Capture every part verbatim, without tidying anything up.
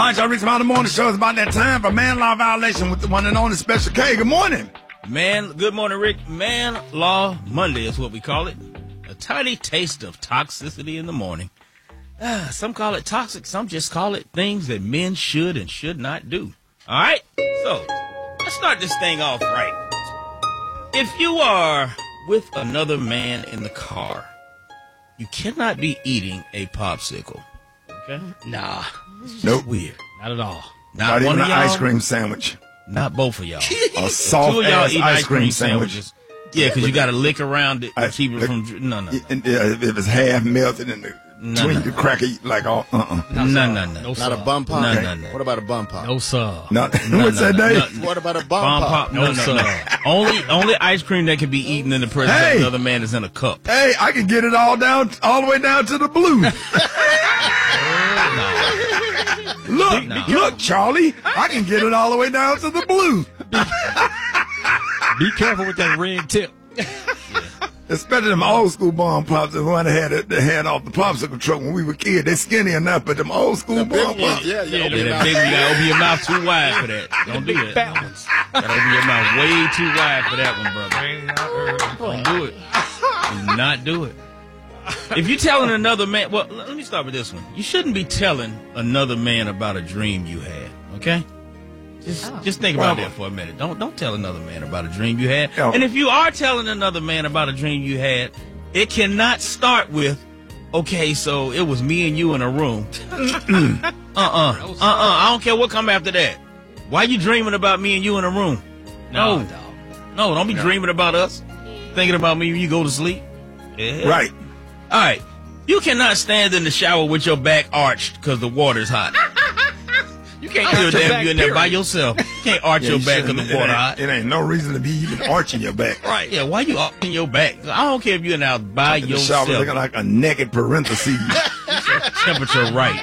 All right, y'all reach out the morning show. It's about that time for man law violation with the one and only Special K. Good morning. Man, good morning, Rick. Man Law Monday is what we call it. A tiny taste of toxicity in the morning. Ah, some call it toxic. Some just call it things that men should and should not do. All right? So, let's start this thing off right. If you are with another man in the car, you cannot be eating a popsicle. Okay? Nah. Nope. Weird. Not at all. Not, Not one even of an y'all. ice cream sandwich. Not both of y'all. A soft Two of y'all ass eat ice cream sandwich. sandwiches. Yeah, because you got to lick around it to I- keep it from. No, no, no. And, uh, if it's half melted in the No, between no. the cracker, like all uh uh. No, no, no. No, Not sir. a bum pop? No, no, no. What about a bum pop? No, sir. Not No, what's no, that no, name? no. What about a bum, Bomb pop? pop. No, No, no, sir. no. Only, only ice cream that can be eaten in the presence Hey. of another man is in a cup. Hey, I can get it all down, all the way down to the blue. Look, No. look, Charlie, I can get it all the way down to the blue. Be careful with that red tip. Especially them old school bomb pops, the one that had it, that had off the popsicle truck when we were kids. They skinny enough, but them old school bomb Yeah, pops. yeah, yeah. Yeah, open Yeah, your that mouth. big one, you gotta open your mouth too wide for that. Don't do that. Balance. Gotta open your mouth way too wide for that one, brother. Don't do it. Do not do it. If you're telling another man, well, l- let me start with this one. You shouldn't be telling another man about a dream you had, okay? Just, just think about Well, that for a minute. Don't, don't tell another man about a dream you had. Yeah. And if you are telling another man about a dream you had, it cannot start with, okay, so it was me and you in a room. uh-uh, uh-uh. I don't care what come after that. Why you dreaming about me and you in a room? No, No, dog. no, don't be dreaming about us. Thinking about me when you go to sleep. Yeah. Right. All right. You cannot stand in the shower with your back arched because the water's hot. You can't I don't arch give a your damn back, if you in there by period. yourself. You can't arch Yeah, your you back shouldn't. because the It water ain't- hot. It ain't no reason to be even arching your back. Right. Yeah, why you arching your back? I don't care if you're in there by In the shower yourself. looking like a naked parentheses. Temperature right.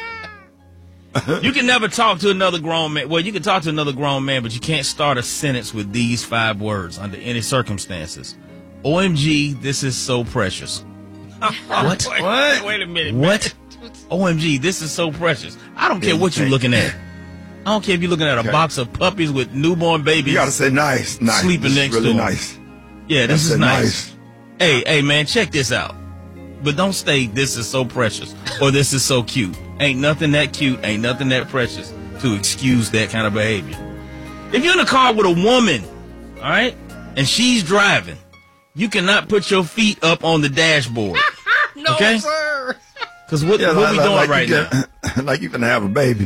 You can never talk to another grown man. Well, you can talk to another grown man, but you can't start a sentence with these five words under any circumstances. O M G, this is so precious. What? What? Wait a minute. What? O M G, this is so precious. I don't care what you're looking at. I don't care if you're looking at a Okay. box of puppies with newborn babies. You gotta say nice, nice. Sleeping This is next really to 'em. nice. Yeah, this That's is a nice. Hey, hey, man, check this out. But don't say this is so precious or this is so cute. Ain't nothing that cute, ain't nothing that precious to excuse that kind of behavior. If you're in a car with a woman, all right, and she's driving, you cannot put your feet up on the dashboard. No, Okay? sir. Because what, Yeah, what like, we like- doing like right you now? get, like you can have a baby.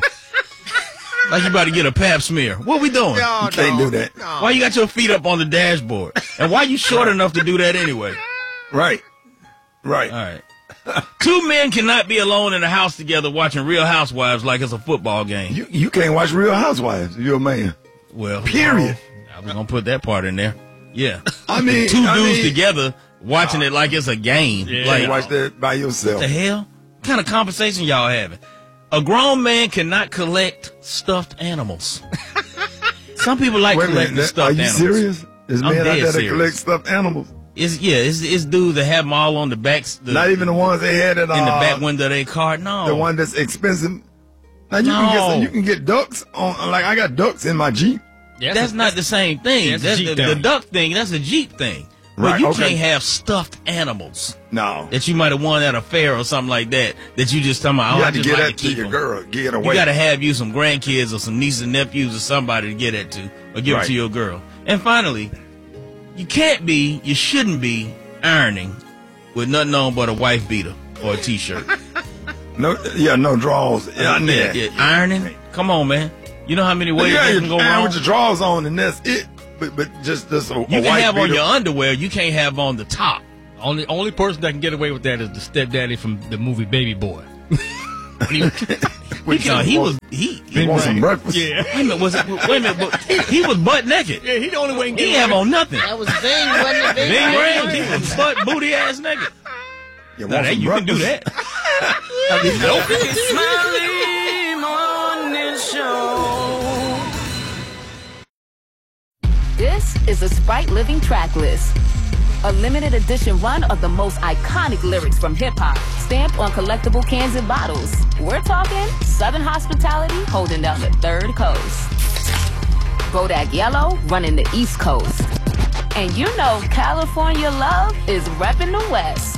Like you about to get a pap smear. What we doing? No, You can't no, do that. no. Why you got your feet up on the dashboard? And why you short enough to do that anyway? Right. Right. All right. Two men cannot be alone in a house together watching Real Housewives like it's a football game. You you can't watch Real Housewives. You're a man. Well, Period. I was gonna put that part in there. Yeah. I mean, Two I dudes mean, together watching it like it's a game. Yeah. Like Can't watch that by yourself. what the hell? What kind of conversation y'all having? A grown man cannot collect stuffed animals. Some people like Wait a collecting minute. stuffed Are you animals. serious? There's I'm men out dead there that serious. collect stuffed animals. It's yeah, it's, it's dudes that have them all on the backs. The, Not even the ones they had at uh, in the back window of their car. No, the one that's expensive. Now you can No. get you can get ducks on. Like I got ducks in my Jeep. Yeah, that's not the same thing. Yeah, that's a that's Jeep the, the thing. duck thing. That's a Jeep thing. But Right, you okay. can't have stuffed animals No, that you might have won at a fair or something like that. That you just talking about. Oh, you I got to just get like that to to keep your them. girl. Get it away. You got to have you some grandkids or some nieces and nephews or somebody to get that to, or give it Right. to your girl. And finally, you can't be, you shouldn't be ironing with nothing on but a wife beater or a t-shirt. no, yeah, no draws. Yeah, yeah, yeah, ironing. Come on, man. You know how many ways yeah, that you can go iron wrong. with your drawers on, and that's it. But but just just a, You a can white have on beater. your underwear. You can't have on the top. Only only person that can get away with that is the stepdaddy from the movie Baby Boy. He, Which no, is he what- was he. You want some breakfast? Yeah. Wait a minute, was it? Wait a minute, but he, he was butt naked. Yeah, he the only way he can He get didn't have away. on nothing. That was Ving, wasn't it? Big Ving range. Rhames? He was butt booty ass naked. You Now, want that, some you can do breakfast? that. This is a Sprite Living track list. A limited edition run of the most iconic lyrics from hip hop, stamped on collectible cans and bottles. We're talking Southern hospitality holding down the third coast. Bodak Yellow running the East Coast. And you know California love is repping the West.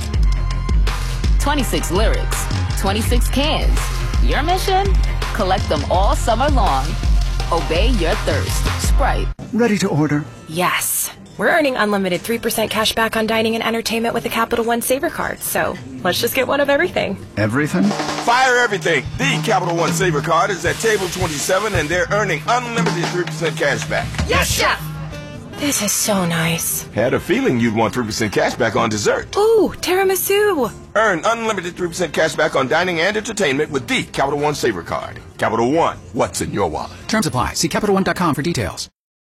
twenty-six lyrics, twenty-six cans. Your mission? Collect them all summer long. Obey your thirst. Sprite. Ready to order? Yes. We're earning unlimited three percent cash back on dining and entertainment with a Capital One Saver card, so let's just get one of everything. Everything? Fire everything. The Capital One Saver card is at table twenty-seven, and they're earning unlimited three percent cash back. Yes, Chef! This is so nice. Had a feeling you'd want three percent cash back on dessert. Ooh, tiramisu! Earn unlimited three percent cash back on dining and entertainment with the Capital One Saver card. Capital One, what's in your wallet? Terms apply. See Capital One dot com for details.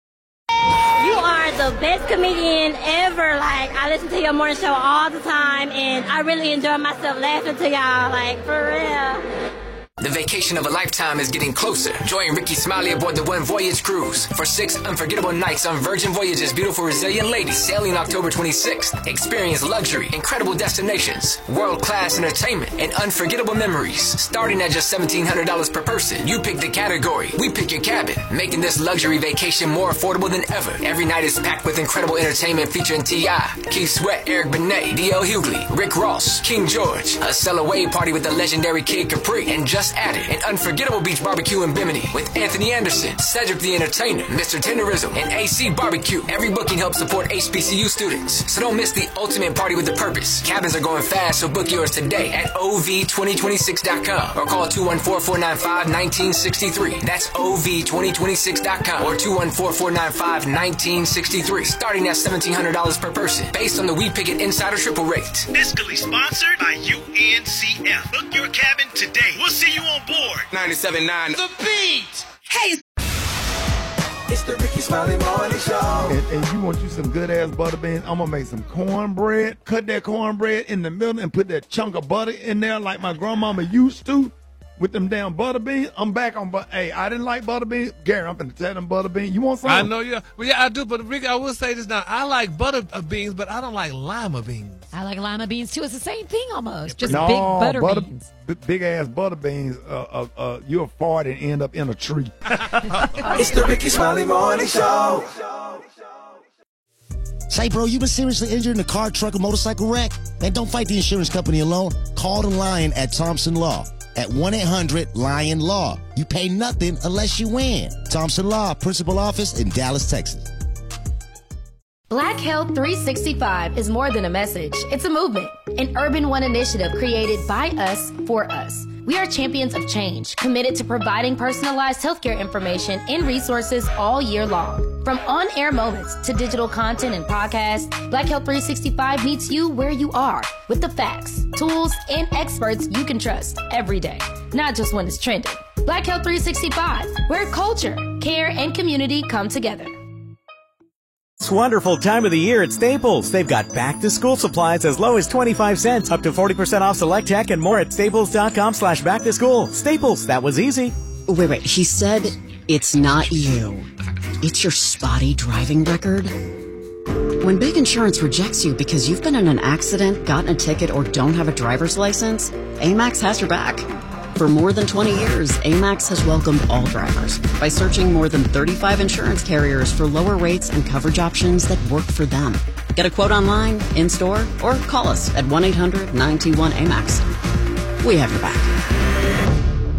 You are the best comedian ever. Like, I listen to your morning show all the time, and I really enjoy myself laughing to y'all, like, for real. The vacation of a lifetime is getting closer. Join Ricky Smiley aboard the One Voyage cruise for six unforgettable nights on Virgin Voyage's beautiful Brazilian ladies sailing October twenty-sixth. Experience luxury, incredible destinations, world-class entertainment, and unforgettable memories. Starting at just seventeen hundred dollars per person. You pick the category, we pick your cabin, making this luxury vacation more affordable than ever. Every night is packed with incredible entertainment featuring T I, Keith Sweat, Eric Benet, D L Hughley, Rick Ross, King George, a Sail Away party with the legendary Kid Capri, and just added an unforgettable beach barbecue in Bimini with Anthony Anderson, Cedric the Entertainer, Mister Tenderism, and A C Barbecue. Every booking helps support H B C U students, so don't miss the ultimate party with a purpose. Cabins are going fast, so book yours today at O V twenty twenty-six dot com or call two one four, four nine five, one nine six three. That's O V twenty twenty-six dot com or two one four, four nine five, one nine six three. Starting at seventeen hundred dollars per person, based on the We Pick It Insider Triple Rate. Fiscally sponsored by U N C F. Book your cabin today. We'll see you on board. ninety-seven point nine The Beat. Hey! It's the Ricky Smiley Morning Show. And, and you want you some good ass butter beans? I'm gonna make some cornbread. Cut that cornbread in the middle and put that chunk of butter in there like my grandmama used to. With them damn butter beans, I'm back on. But hey, I didn't like butter beans. Gary, I'm finna tell them butter beans. You want some? I know you. Well, yeah, I do. But Rick, I will say this now. I like butter beans, but I don't like lima beans. I like lima beans too. It's the same thing almost. Just no, big butter, butter beans. B- big ass butter beans. Uh, uh, uh, you'll fart and end up in a tree. It's the Ricky Smiley Morning Show. Say, bro, you been seriously injured in a car, truck, or motorcycle wreck? Man, don't fight the insurance company alone. Call the Lion at Thompson Law at one eight hundred Lion Law. You pay nothing unless you win. Thompson Law, principal office in Dallas, Texas. Black Health three sixty-five is more than a message. It's a movement, an Urban One initiative created by us for us. We are champions of change, committed to providing personalized healthcare information and resources all year long. From on-air moments to digital content and podcasts, Black Health three sixty-five meets you where you are with the facts, tools, and experts you can trust every day, not just when it's trending. Black Health three sixty-five, where culture, care, and community come together. It's a wonderful time of the year at Staples. They've got back-to-school supplies as low as twenty-five cents, up to forty percent off select tech, and more at staples.com slash back-to-school. Staples, that was easy. Wait, wait, he said it's not you. It's your spotty driving record. When Big Insurance rejects you because you've been in an accident, gotten a ticket, or don't have a driver's license, Amax has your back. For more than twenty years, Amax has welcomed all drivers by searching more than thirty-five insurance carriers for lower rates and coverage options that work for them. Get a quote online, in-store, or call us at one eight hundred, nine two one, A M A X. We have your back.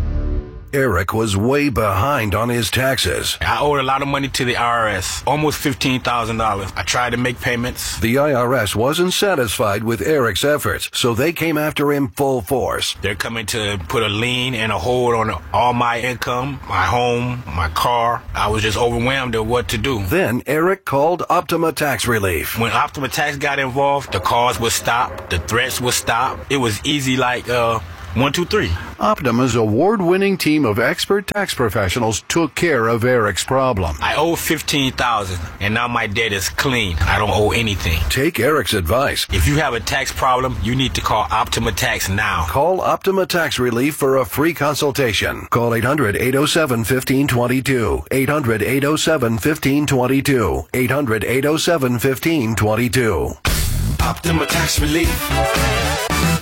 Eric was way behind on his taxes. I owed a lot of money to the I R S, almost fifteen thousand dollars. I tried to make payments. The I R S wasn't satisfied with Eric's efforts, so they came after him full force. They're coming to put a lien and a hold on all my income, my home, my car. I was just overwhelmed at what to do. Then Eric called Optima Tax Relief. When Optima Tax got involved, the calls would stop, the threats would stop. It was easy like, uh... One, two, three. Optima's award-winning team of expert tax professionals took care of Eric's problem. I owe fifteen thousand dollars, and now my debt is clean. I don't owe anything. Take Eric's advice. If you have a tax problem, you need to call Optima Tax now. Call Optima Tax Relief for a free consultation. Call eight hundred, eight oh seven, one five two two. eight hundred, eight oh seven, one five two two. eight hundred, eight oh seven, one five two two. Optima Tax Relief.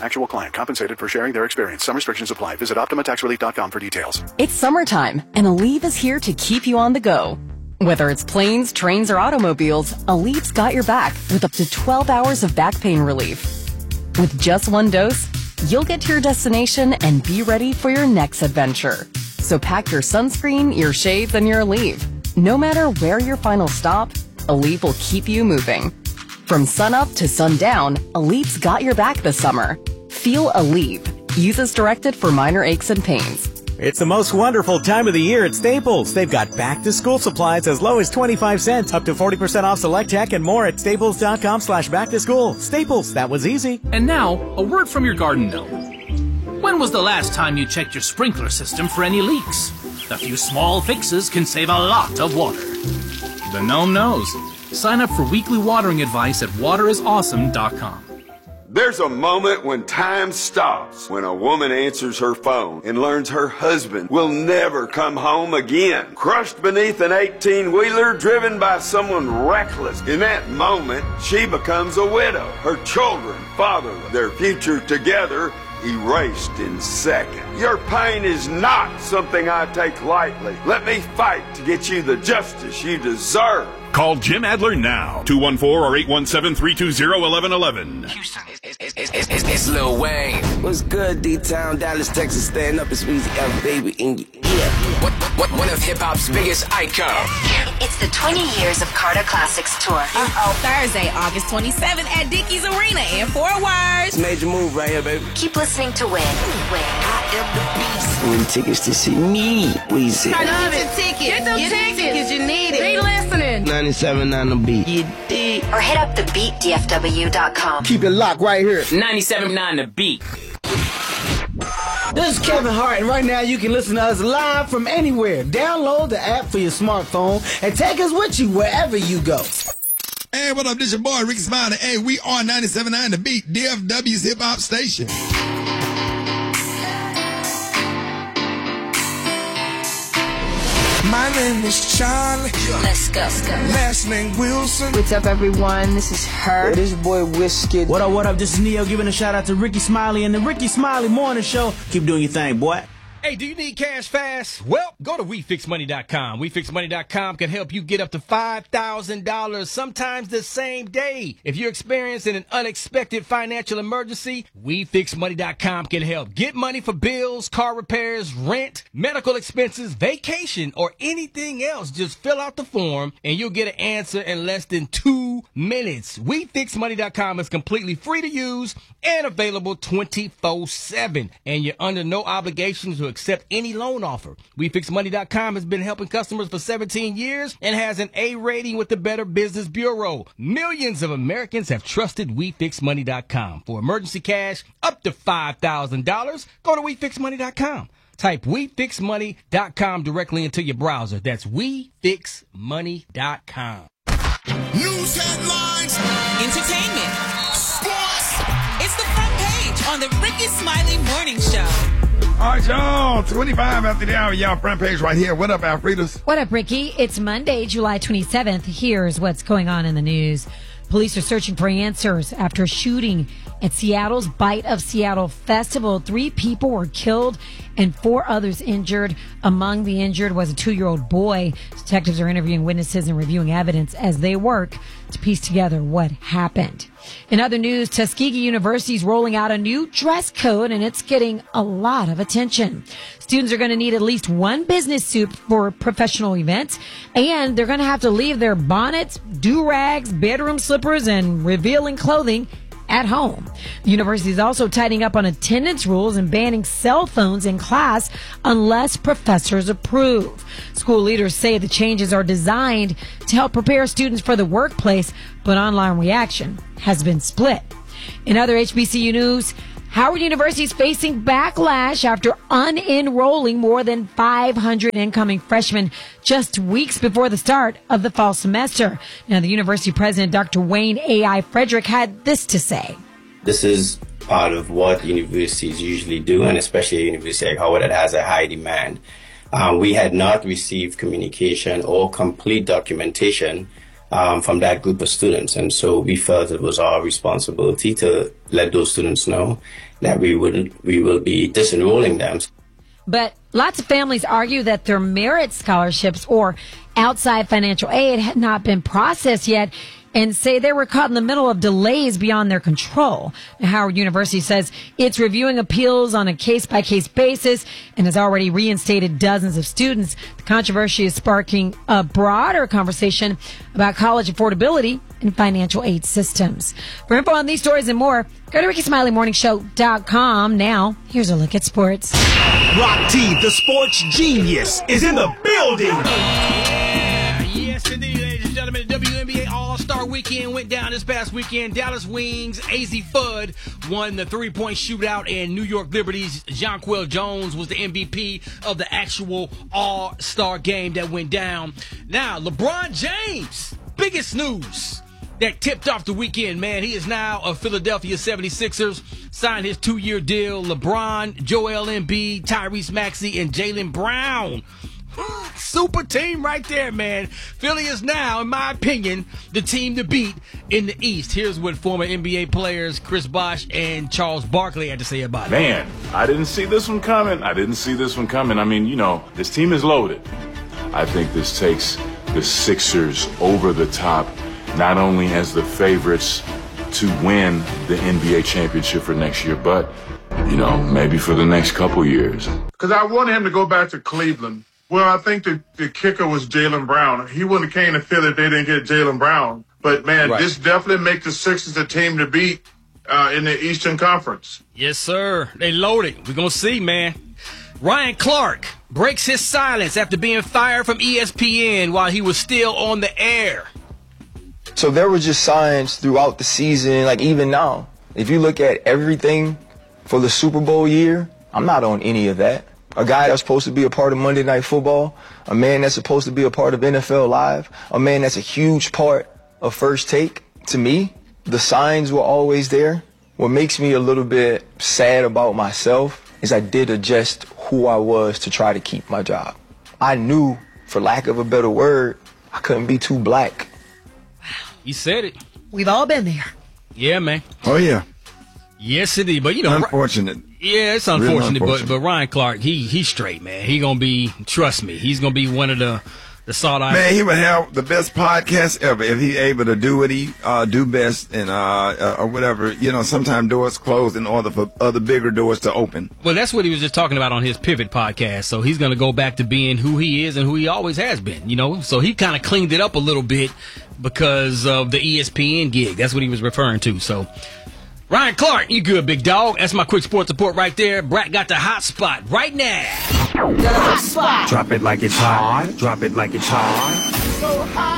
Actual client compensated for sharing their experience. Some restrictions apply. Visit Optima Tax Relief dot com for details. It's summertime, and Aleve is here to keep you on the go. Whether it's planes, trains, or automobiles, Aleve's got your back with up to twelve hours of back pain relief. With just one dose, you'll get to your destination and be ready for your next adventure. So pack your sunscreen, your shades, and your Aleve. No matter where your final stop, Aleve will keep you moving. From sunup to sundown, Aleve's got your back this summer. Feel Aleve. Use as directed for minor aches and pains. It's the most wonderful time of the year at Staples. They've got back-to-school supplies as low as twenty-five cents, up to forty percent off select tech, and more at staples.com slash back-to-school. Staples, that was easy. And now, a word from your garden gnome. When was the last time you checked your sprinkler system for any leaks? A few small fixes can save a lot of water. The gnome knows. Sign up for weekly watering advice at water is awesome dot com. There's a moment when time stops, when a woman answers her phone and learns her husband will never come home again. Crushed beneath an eighteen-wheeler driven by someone reckless. In that moment, she becomes a widow. Her children fatherless. Their future together erased in seconds. Your pain is not something I take lightly. Let me fight to get you the justice you deserve. Call Jim Adler now. two one four or eight one seven, three two zero, one one one one. Houston, it's, it's, it's, it's, it's Lil Wayne. What's good, D-Town, Dallas, Texas? Stand up, it's Weezy F, baby, in your ear. What, what, one of hip-hop's biggest icons. It's the twenty years of Carter Classics Tour. Uh-oh, Thursday, August twenty-seventh at Dickies Arena in Fort Worth. Major move right here, baby. Keep listening to Win. Win. I am the beast. Win tickets to see me, Weezy. I love it. Tickets. Get them tickets because you need it. They listening. ninety-seven point nine The Beat. You dig? Or hit up the beat D F W dot com. Keep it locked right here. ninety-seven point nine The Beat. This is Kevin Hart, and right now you can listen to us live from anywhere. Download the app for your smartphone and take us with you wherever you go. Hey, what up? This your boy, Ricky Smiley. Hey, we are ninety-seven point nine The Beat, D F W's hip-hop station. My name is Charlie. Let's go. Let's go. Last name Wilson. What's up, everyone? This is her. Hey, this your boy Wizkid. What up, what up? This is Neo giving a shout out to Ricky Smiley and the Ricky Smiley Morning Show. Keep doing your thing, boy. Hey, do you need cash fast? Well, go to we fix money dot com. we fix money dot com can help you get up to five thousand dollars, sometimes the same day. If you're experiencing an unexpected financial emergency, we fix money dot com can help. Get money for bills, car repairs, rent, medical expenses, vacation, or anything else. Just fill out the form and you'll get an answer in less than two minutes. we fix money dot com is completely free to use and available twenty-four seven. And you're under no obligation to accept any loan offer. we fix money dot com has been helping customers for seventeen years and has an A rating with the Better Business Bureau. Millions of Americans have trusted we fix money dot com for emergency cash up to five thousand dollars. Go to we fix money dot com. Type we fix money dot com directly into your browser. That's we fix money dot com. News headlines. Entertainment. Sports. It's the front page on the Ricky Smiley Morning Show. All right, y'all. twenty-five after the hour, y'all. Front page right here. What up, Alfredas? What up, Ricky? It's Monday, July twenty-seventh. Here's what's going on in the news. Police are searching for answers after a shooting at Seattle's Bite of Seattle Festival. Three people were killed and four others injured. Among the injured was a two-year-old boy. Detectives are interviewing witnesses and reviewing evidence as they work to piece together what happened. In other news, Tuskegee University is rolling out a new dress code, and it's getting a lot of attention. Students are going to need at least one business suit for professional events, and they're going to have to leave their bonnets, do-rags, bedroom slippers, and revealing clothing at home. The university is also tightening up on attendance rules and banning cell phones in class unless professors approve. School leaders say the changes are designed to help prepare students for the workplace, but online reaction has been split. In other H B C U news, Howard University is facing backlash after unenrolling more than five hundred incoming freshmen just weeks before the start of the fall semester. Now, the university president, Doctor Wayne A I. Frederick, had this to say. This is part of what universities usually do, and especially a university like Howard that has a high demand. Um, we had not received communication or complete documentation Um, from that group of students. And so we felt it was our responsibility to let those students know that we would we will be disenrolling them. But lots of families argue that their merit scholarships or outside financial aid had not been processed yet and say they were caught in the middle of delays beyond their control. Now, Howard University says it's reviewing appeals on a case-by-case basis and has already reinstated dozens of students. The controversy is sparking a broader conversation about college affordability and financial aid systems. For info on these stories and more, go to Ricky Smiley Morning Show dot com. Now, here's a look at sports. Rock T, the sports genius, is in the building. Yeah, yes indeed, ladies and gentlemen. The W N B A All-Star Weekend went down this past weekend. Dallas Wings, A Z Fudd won the three-point shootout, and New York Liberty's Jonquel Jones was the M V P of the actual All-Star game that went down. Now, LeBron James, biggest news that tipped off the weekend, man. He is now a Philadelphia seventy-sixers, signed his two-year deal. LeBron, Joel Embiid, Tyrese Maxey, and Jaylen Brown. Super team right there, man. Philly is now, in my opinion, the team to beat in the East. Here's what former N B A players Chris Bosh and Charles Barkley had to say about it. Man, I didn't see this one coming. I didn't see this one coming. I mean, you know, this team is loaded. I think this takes the Sixers over the top, not only as the favorites to win the N B A championship for next year, but, you know, maybe for the next couple years. Because I wanted him to go back to Cleveland. Well, I think the, the kicker was Jaylen Brown. He wouldn't have came to Philly if they didn't get Jaylen Brown. But, man, right. This definitely makes the Sixers a team to beat uh, in the Eastern Conference. Yes, sir. They loaded. We're going to see, man. Ryan Clark breaks his silence after being fired from E S P N while he was still on the air. So there were just signs throughout the season, like even now. If you look at everything for the Super Bowl year, I'm not on any of that. A guy that's supposed to be a part of Monday Night Football, a man that's supposed to be a part of N F L Live, a man that's a huge part of First Take. To me, the signs were always there. What makes me a little bit sad about myself is I did adjust who I was to try to keep my job. I knew, for lack of a better word, I couldn't be too black. You said it. We've all been there. Yeah, man. Oh, yeah. Yes, indeed. But, you know. Unfortunate. Yeah, it's unfortunate, really unfortunate. But, but Ryan Clark, he he's straight, man. He going to be, trust me, he's going to be one of the, the sought after. Man, he would have the best podcast ever if he able to do what he uh, do best and uh, uh, or whatever. You know, sometimes doors close in order for other bigger doors to open. Well, that's what he was just talking about on his Pivot podcast. So he's going to go back to being who he is and who he always has been, you know. So he kind of cleaned it up a little bit because of the E S P N gig. That's what he was referring to. So, Ryan Clark, you good, big dog. That's my quick sports report right there. Brat got the hot spot right now. The hot spot. Drop it like it's hot. Drop it like it's hot. So hot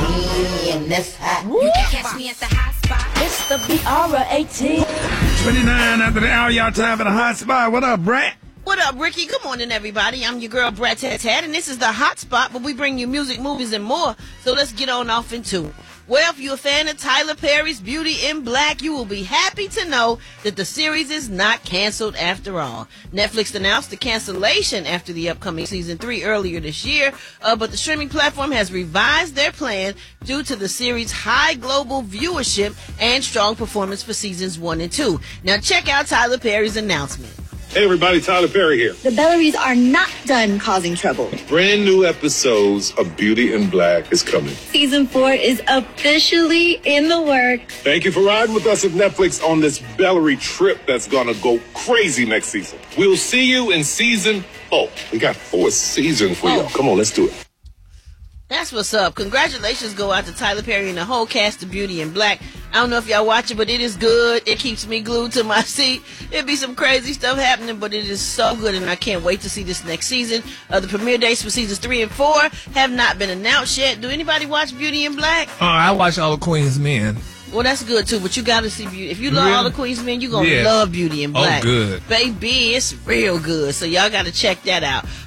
and in this hot. You can catch me at the hot spot. It's the B R eighteen. twenty-nine after the hour, y'all time for the hot spot. What up, Brat? What up, Ricky? Good morning, everybody. I'm your girl, Brat Tat Tat, and this is the hot spot, but we bring you music, movies, and more. So let's get on off into it. Well, if you're a fan of Tyler Perry's Beauty in Black, you will be happy to know that the series is not canceled after all. Netflix announced the cancellation after the upcoming season three earlier this year, uh, but the streaming platform has revised their plan due to the series' high global viewership and strong performance for seasons one and two. Now check out Tyler Perry's announcement. Hey everybody, Tyler Perry here. The Bellarys are not done causing trouble. Brand new episodes of Beauty in Black is coming. Season four is officially in the works. Thank you for riding with us at Netflix on this Bellary trip that's gonna go crazy next season. We'll see you in season four. We got four seasons for y'all. Come on, let's do it. That's what's up. Congratulations go out to Tyler Perry and the whole cast of Beauty in Black. I don't know if y'all watch it, but it is good. It keeps me glued to my seat. It'd be some crazy stuff happening, but it is so good, and I can't wait to see this next season. Uh, the premiere dates for seasons three and four have not been announced yet. Do anybody watch Beauty in Black? Oh, I watch all the Queen's Men. Well, that's good, too, but you got to see Beauty. If you love Really? all the Queen's Men, you're going to Yeah. love Beauty in Oh, Black. good. Baby, it's real good, so y'all got to check that out.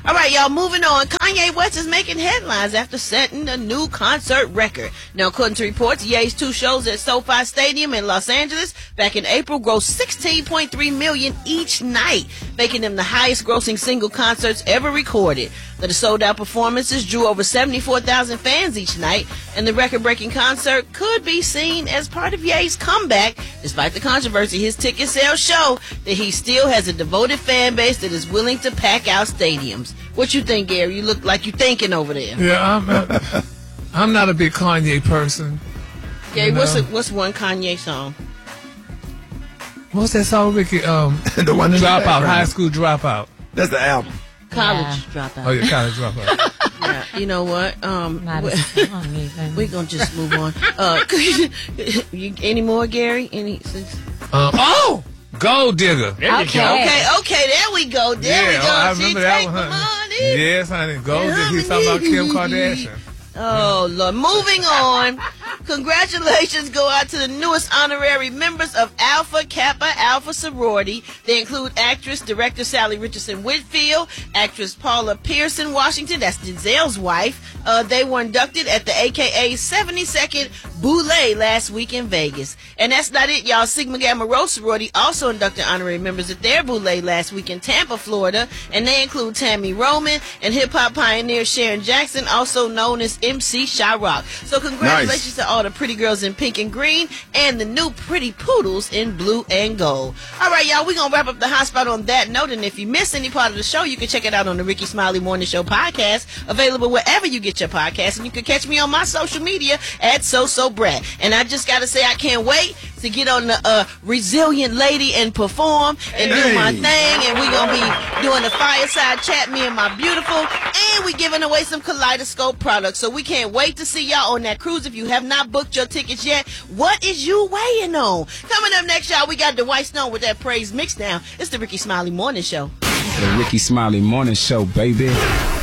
All right, y'all, moving on. Kanye West is making headlines after setting a new concert record. Now, according to reports, Ye's two shows at SoFi Stadium in Los Angeles back in April grossed sixteen point three million dollars each night, making them the highest grossing single concerts ever recorded. The sold-out performances drew over seventy-four thousand fans each night, and the record-breaking concert could be seen as part of Ye's comeback. Despite the controversy, his ticket sales show that he still has a devoted fan base that is willing to pack out stadiums. What you think, Gary? You look like you're thinking over there. Yeah, I'm not, I'm not a big Kanye person. Gary, you know? what's a, what's one Kanye song? What's that song, Ricky? Um, the one Dropout, High School Dropout. That's the album. College Yeah. Dropout. Oh, yeah, College Dropout. Yeah, you know what? Um, Not we- a song, even. we're gonna just move on. Uh, you, any more, Gary? Any? Um, oh, Gold Digger. There you Okay. go. Okay, okay, there we go. There we Yeah, go. oh, I She remember that take one, the honey. money. Yes, honey. Gold Digger. He's talking about Kim Kardashian. Oh, Lord. Moving on. Congratulations go out to the newest honorary members of Alpha Kappa Alpha sorority. They include actress, director Sally Richardson Whitfield, actress Paula Pearson Washington, that's Denzel's wife. Uh, they were inducted at the A K A seventy-second Boule last week in Vegas. And that's not it, y'all. Sigma Gamma Rho sorority also inducted honorary members at their Boule last week in Tampa, Florida. And they include Tammy Roman and hip-hop pioneer Sharon Jackson, also known as M C Shyrock. So congratulations Nice. to all the pretty girls in pink and green and the new pretty poodles in blue and gold. All right, y'all, we're going to wrap up the hot spot on that note. And if you missed any part of the show, you can check it out on the Ricky Smiley Morning Show podcast, available wherever you get your podcast. And you can catch me on my social media at SoSoBrat. And I just got to say, I can't wait to get on the uh, Resilient Lady and perform and do Hey. my thing. And we're going to be doing a fireside chat, me and my beautiful. And we're giving away some Kaleidoscope products. So we can't wait to see y'all on that cruise. If you have not booked your tickets yet, what is you waiting on? Coming up next, y'all, we got Dwight Stone with that praise mix now. It's the Ricky Smiley Morning Show. The Ricky Smiley Morning Show, baby.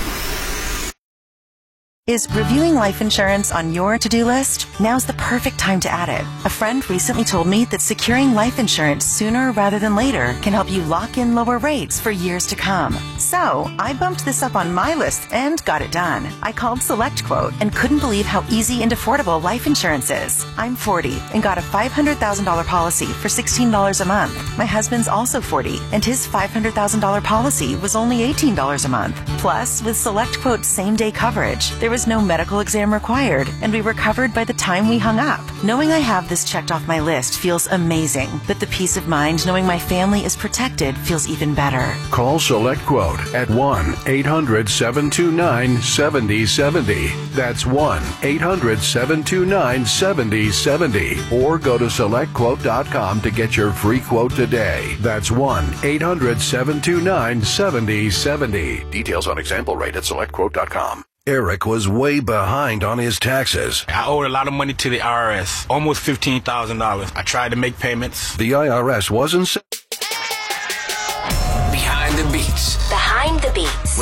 Is reviewing life insurance on your to-do list? Now's the perfect time to add it. A friend recently told me that securing life insurance sooner rather than later can help you lock in lower rates for years to come. So, I bumped this up on my list and got it done. I called SelectQuote and couldn't believe how easy and affordable life insurance is. I'm forty and got a five hundred thousand dollars policy for sixteen dollars a month. My husband's also forty and his five hundred thousand dollars policy was only eighteen dollars a month. Plus, with SelectQuote's same-day coverage, there was no medical exam required, and we were covered by the time we hung up. Knowing I have this checked off my list feels amazing, but the peace of mind knowing my family is protected feels even better. Call SelectQuote at one eight hundred seven two nine seven zero seven zero. That's one eight hundred seven two nine seven zero seven zero. Or go to select quote dot com to get your free quote today. That's one eight hundred seven two nine seven zero seven zero. Details on example rate at select quote dot com. Eric was way behind on his taxes. I owed a lot of money to the I R S, almost fifteen thousand dollars. I tried to make payments. The I R S wasn't